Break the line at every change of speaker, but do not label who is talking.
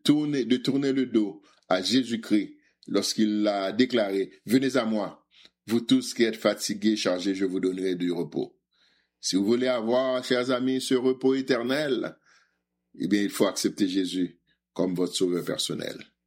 tourner le dos à Jésus-Christ lorsqu'il a déclaré « Venez à moi, vous tous qui êtes fatigués, chargés, je vous donnerai du repos ». Si vous voulez avoir, chers amis, ce repos éternel, eh bien, il faut accepter Jésus comme votre sauveur personnel.